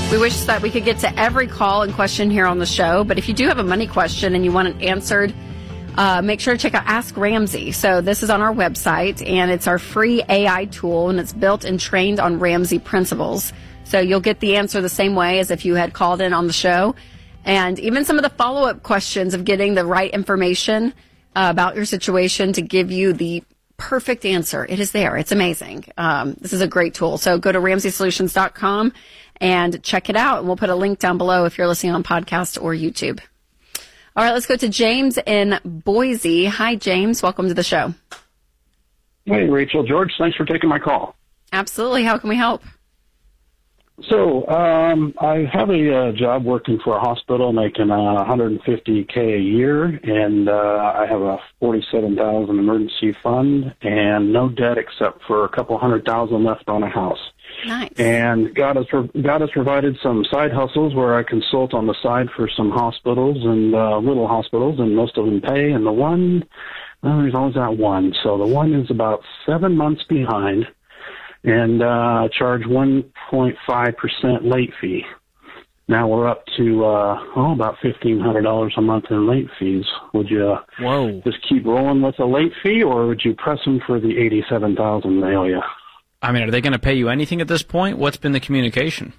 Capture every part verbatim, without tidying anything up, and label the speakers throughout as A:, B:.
A: We wish that we could get to every call and question here on the show, but if you do have a money question and you want it answered, uh, make sure to check out Ask Ramsey. So this is on our website, and it's our free A I tool, and it's built and trained on Ramsey principles. So you'll get the answer the same way as if you had called in on the show. And even some of the follow-up questions of getting the right information uh, about your situation to give you the perfect answer. It is there. It's amazing. Um, this is a great tool. So go to ramsey solutions dot com and check it out. And we'll put a link down below if you're listening on podcast or YouTube. All right, let's go to James in Boise. Hi, James. Welcome to the show.
B: Hey, Rachel, George. Thanks for taking my call.
A: Absolutely. How can we help?
B: So um, I have a uh, job working for a hospital making uh, one hundred fifty thousand dollars a year, and uh, I have a forty-seven thousand dollars emergency fund and no debt except for a couple hundred thousand left on a house.
A: Nice.
B: And God has, God has provided some side hustles where I consult on the side for some hospitals and uh, little hospitals, and most of them pay. And the one, well, there's always that one. So the one is about seven months behind, and uh, charge one point five percent late fee. Now we're up to, uh, oh, about fifteen hundred dollars a month in late fees. Would you uh,
C: Whoa.
B: just keep rolling with a late fee, or would you press them for the eighty-seven thousand dollars they owe you?
C: I mean, are they going to pay you anything at this point? What's been the communication?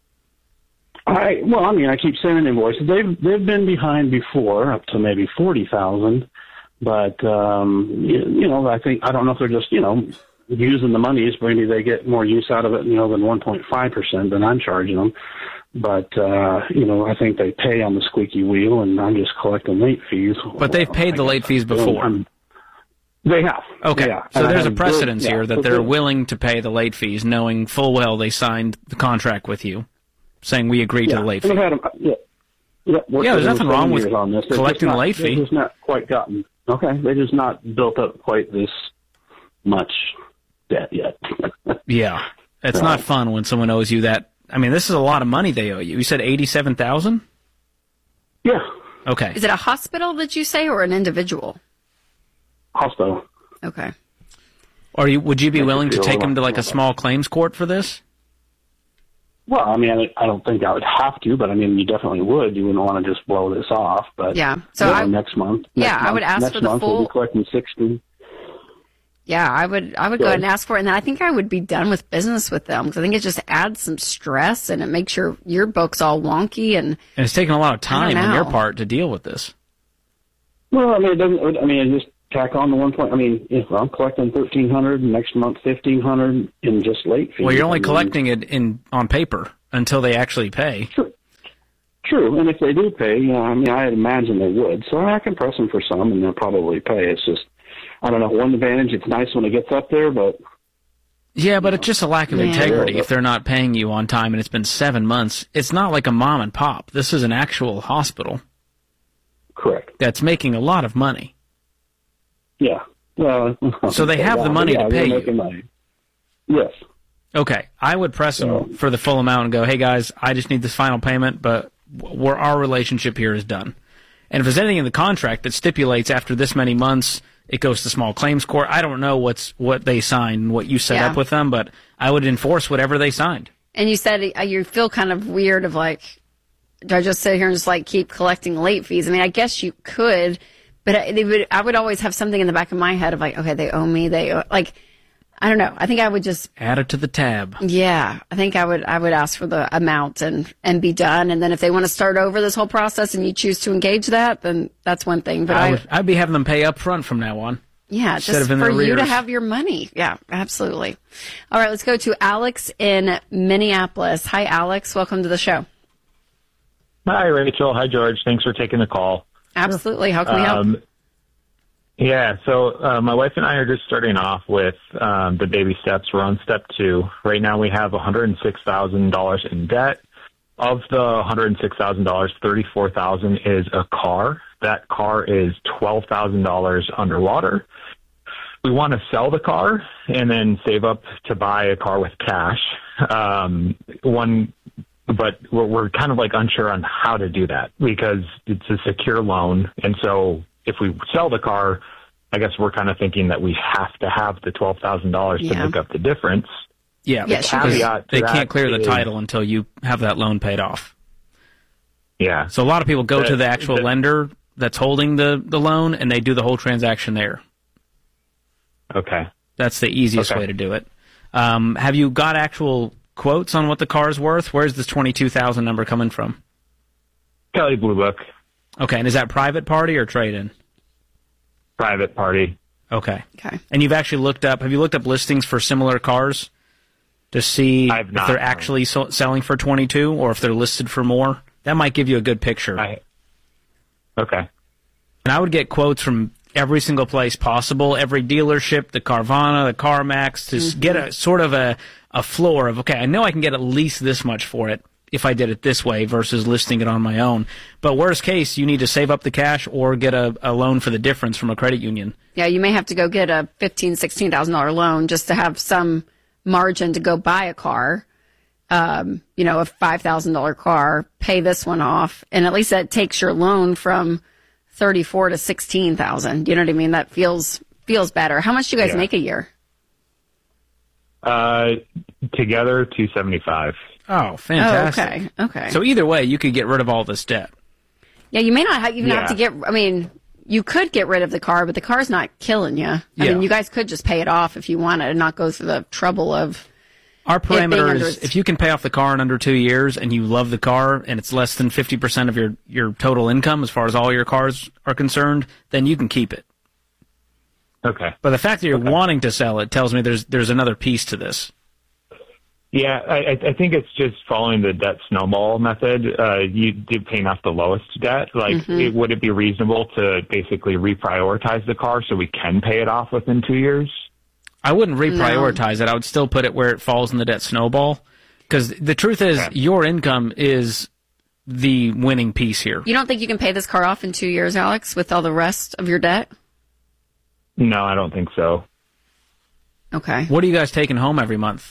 B: I well, I mean, I keep sending invoices. They've they've been behind before, up to maybe forty thousand. But um, you, you know, I think I don't know if they're just you know using the monies. Maybe they get more use out of it, you know, than one point five percent than I'm charging them. But uh, you know, I think they pay on the squeaky wheel, and I'm just collecting late fees.
C: But they've paid the late fees before.
B: I'm, They have.
C: Okay,
B: yeah.
C: so
B: and
C: there's a precedence
B: yeah,
C: here that they're willing to pay the late fees, knowing full well they signed the contract with you, saying we agreed
B: yeah.
C: to the late fee.
B: Had them, yeah, yeah,
C: yeah there's nothing wrong with
B: on this.
C: collecting
B: not,
C: the late fee.
B: They've just not quite gotten, okay, they just not built up quite this much debt yet.
C: Yeah, it's
B: so.
C: not fun when someone owes you that. I mean, this is a lot of money they owe you. You said eighty-seven thousand
B: dollars? Yeah.
C: Okay.
A: Is it a hospital, did you say, or an individual?
B: Hospital.
A: Okay.
C: Or you, would you be willing to take them to like a small claims court for this?
B: Well, I mean, I, I don't think I would have to, but I mean, you definitely would. You wouldn't want to just blow this off. But
A: yeah, so
B: you know,
A: I,
B: next month.
A: Yeah,
B: next
A: I would
B: month,
A: ask
B: next
A: for the
B: month
A: full.
B: We'll be collecting sixty.
A: Yeah, I would. I would go ahead and ask for it, and then I think I would be done with business with them because I think it just adds some stress and it makes your your books all wonky and.
C: And it's taking a lot of time on your
A: know.
C: part to deal with this.
B: Well, I mean, it doesn't. I mean, it just. Tack on the one point. I mean, if I'm collecting thirteen hundred, next month fifteen hundred in just late fees.
C: Well, you're only
B: I mean,
C: collecting it in on paper until they actually pay.
B: True. True, and if they do pay, you know, I mean, I imagine they would. So I can press them for some, and they'll probably pay. It's just, I don't know. One advantage, it's nice when it gets up there, but
C: yeah, but it's just a lack of
A: Yeah.
C: integrity if they're not paying you on time, and it's been seven months. It's not like a mom and pop. This is an actual hospital.
B: Correct.
C: That's making a lot of money.
B: Yeah. Uh,
C: so they have the money
B: yeah,
C: to pay
B: they're
C: you.
B: making money. Yes.
C: Okay, I would press them for the full amount and go, hey guys, I just need this final payment, but we're, our relationship here is done. And if there's anything in the contract that stipulates after this many months it goes to small claims court, I don't know what's what they signed and what you set
A: Yeah.
C: up with them, but I would enforce whatever they signed.
A: And you said uh, you feel kind of weird of like, do I just sit here and just like keep collecting late fees? I mean, I guess you could. But I, they would, I would always have something in the back of my head of like, okay, they owe me. They owe, like, I don't know. I think I would just
C: add it to the tab.
A: Yeah, I think I would. I would ask for the amount and and be done. And then if they want to start over this whole process and you choose to engage that, then that's one thing. But
C: I
A: I,
C: would, I'd be having them pay up front from now on.
A: yeah,
C: instead
A: just
C: of in
A: for
C: the
A: you to
C: arrears.
A: have your money. Yeah, absolutely. All right, let's go to Alex in Minneapolis. Hi, Alex. Welcome to the show.
D: Hi, Rachel. Hi, George. Thanks for taking the call.
A: Absolutely. How can we help?
D: Um, yeah, so uh, my wife and I are just starting off with um, the baby steps. We're on step two. Right now we have one hundred six thousand dollars in debt. Of the one hundred six thousand dollars, thirty-four thousand dollars is a car. That car is twelve thousand dollars underwater. We want to sell the car and then save up to buy a car with cash. Um, one, but we're, we're kind of like unsure on how to do that because it's a secure loan. And so if we sell the car, I guess we're kind of thinking that we have to have the twelve thousand dollars
A: Yeah.
D: to make up the difference.
C: Yeah,
A: Yes,
C: because
D: you can.
C: they
D: Caveat to
C: can't
D: that
C: clear the
D: is-
C: title until you have that loan paid off.
D: Yeah.
C: So a lot of people go
D: The-
C: to the actual
D: the-
C: lender that's holding the, the loan, and they do the whole transaction there.
D: Okay.
C: That's the easiest
D: Okay.
C: way to do it. Um, have you got actual quotes on what the car's worth? Where's this twenty-two thousand number coming from?
D: Kelly Blue Book,
C: Okay, and is that private party or trade-in?
D: private party.
C: Okay.
A: Okay.
C: And you've actually looked up, have you looked up listings for similar cars to see
D: I've
C: if
D: not,
C: they're
D: no.
C: actually so- selling for twenty-two or if they're listed for more? That might give you a good picture.
D: I, okay.
C: And I would get quotes from every single place possible, every dealership, the Carvana, the CarMax, to s get a sort of a, a floor of, okay, I know I can get at least this much for it if I did it this way versus listing it on my own. But worst case, you need to save up the cash or get a, a loan for the difference from a credit union.
A: Yeah, you may have to go get a fifteen thousand dollars, sixteen thousand dollars loan just to have some margin to go buy a car. Um, you know, a five thousand dollars car, pay this one off, and at least that takes your loan from thirty-four to sixteen thousand. You know what I mean? That feels feels better. How much do you guys
D: Yeah.
A: make a year?
D: Uh, together, two seventy-five.
C: Oh, fantastic.
A: Oh, okay. Okay.
C: So either way, you could get rid of all this debt.
A: yeah, you may not have, even have
D: Yeah.
A: to get, I mean, you could get rid of the car, but the car's not killing you. I
C: Yeah.
A: mean, you guys could just pay it off if you wanted and not go through the trouble of,
C: Our
A: being
C: parameter
A: under
C: is
A: its-
C: if you can pay off the car in under two years and you love the car and it's less than fifty percent of your, your total income as far as all your cars are concerned, then you can keep it.
D: Okay.
C: But the fact that you're
D: Okay.
C: wanting to sell it tells me there's there's another piece to this.
D: Yeah, I, I I think it's just following the debt snowball method. Uh, you do paying off the lowest debt. Like, it, would it be reasonable to basically reprioritize the car so we can pay it off within two years?
C: I wouldn't reprioritize it. I would still put it where it falls in the debt snowball. Because the truth is,
D: Okay.
C: your income is the winning piece here.
A: you don't think you can pay this car off in two years, Alex, with all the rest of your debt?
D: No, I don't think so.
A: Okay.
C: What are you guys taking home every month?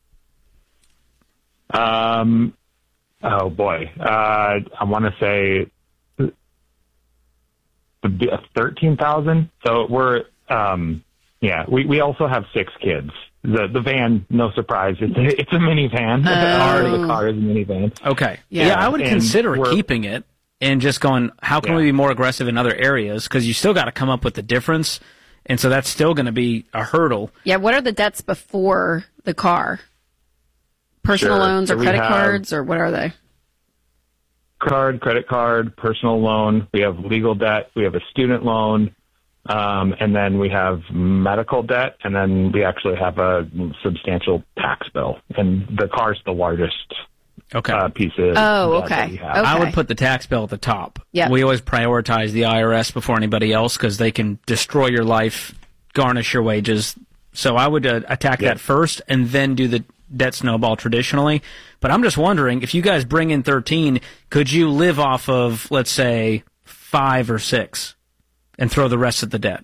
D: Um, oh boy, uh, I want to say thirteen thousand. So we're, um, yeah, we, we also have six kids. The the van, no surprise, it's a, it's a minivan. Part of the car is a minivan.
C: Okay.
A: Yeah.
C: Yeah, I would
D: And
C: consider
D: we're-
C: keeping it and just going, how can
D: Yeah.
C: we be more aggressive in other areas? Because you still got to come up with the difference. And so that's still going to be a hurdle.
A: Yeah, what are the debts before the car? Personal
D: Sure.
A: loans or
D: So we
A: credit
D: have-
A: cards, or what are they?
D: Card, credit card, personal loan. We have legal debt. We have a student loan. Um, and then we have medical debt. And then we actually have a substantial tax bill. And the car's the largest
C: Okay.
D: uh, piece of
A: Oh,
D: debt that
A: okay.
D: we have.
A: Okay.
C: I would put the tax bill at the top.
A: Yeah.
C: We always prioritize the I R S before anybody else because they can destroy your life, garnish your wages. So I would uh, attack
D: Yeah.
C: that first and then do the debt snowball traditionally. But I'm just wondering, if you guys bring in thirteen, could you live off of, let's say, five or six and throw the rest at the debt?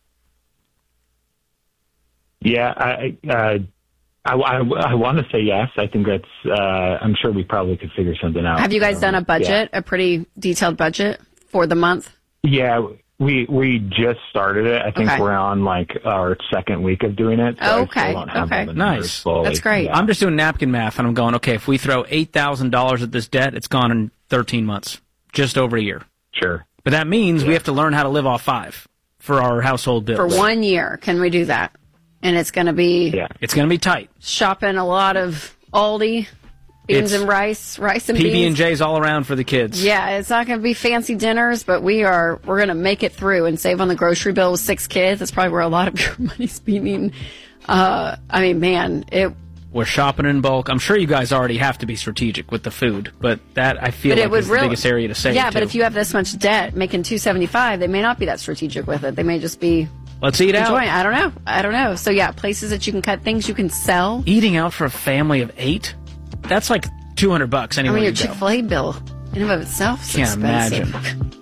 D: Yeah, I, uh, I, I, I want to say yes. I think that's, uh, I'm sure we probably could figure something out.
A: Have you guys
D: Um,
A: done a budget, a pretty detailed budget for the month?
D: Yeah, we we just started it. I think
A: Okay.
D: we're on like our second week of doing it. So I
A: Okay,
D: still don't have
A: okay.
D: all the numbers
C: Nice.
D: fully.
A: That's great.
D: Yeah.
C: I'm just doing napkin math, and I'm going, okay, if we throw eight thousand dollars at this debt, it's gone in thirteen months, just over a year.
D: Sure.
C: But that means we have to learn how to live off five for our household bills.
A: For one year, can we do that? And it's going to be
D: Yeah.
C: It's going to be tight.
A: shopping a lot of Aldi, beans
C: It's
A: and rice, rice and
C: P B and
A: beans.
C: J's all around for the kids.
A: Yeah, it's not going to be fancy dinners, but we are we're going to make it through and save on the grocery bill with six kids. That's probably where a lot of your money's being. Uh, I mean, man, it.
C: We're shopping in bulk. I'm sure you guys already have to be strategic with the food, but that I feel
A: But it
C: like
A: would
C: is
A: really,
C: the biggest area to save.
A: Yeah, but
C: too.
A: if you have this much debt, making two seventy five, they may not be that strategic with it. They may just be
C: Let's eat out.
A: enjoying. I don't know. I don't know. So yeah, places that you can cut, things you can sell.
C: Eating out for a family of eight? That's like two hundred bucks
A: I
C: anywhere
A: mean, your
C: you go.
A: Chick Fil A bill in and of itself is
C: Can't
A: expensive.
C: imagine.